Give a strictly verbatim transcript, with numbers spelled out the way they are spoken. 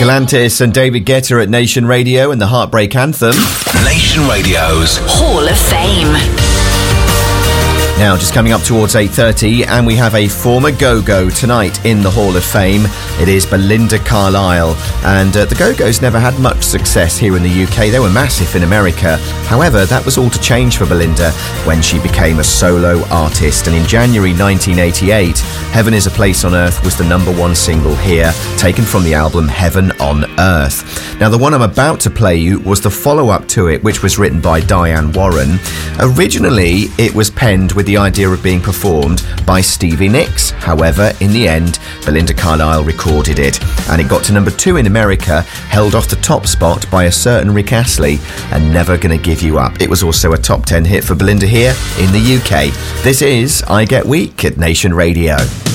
Galantis and David Guetta at Nation Radio and the Heartbreak Anthem. Nation Radio's Hall of Fame. Now, just coming up towards eight thirty, and we have a former Go-Go tonight in the Hall of Fame. It is Belinda Carlisle, and uh, the Go-Go's never had much success here in the U K. They were massive in America. However, that was all to change for Belinda when she became a solo artist, and in January nineteen eighty-eight, Heaven is a Place on Earth was the number one single here, taken from the album Heaven on Earth. Now, the one I'm about to play you was the follow-up to it, which was written by Diane Warren. Originally, it was penned with the idea of being performed by Stevie Nicks. However, in the end, Belinda Carlisle recorded it, and it got to number two in America, held off the top spot by a certain Rick Astley, and Never Gonna Give You Up. It was also a top ten hit for Belinda here in the U K. This is I Get Weak at Nation Radio.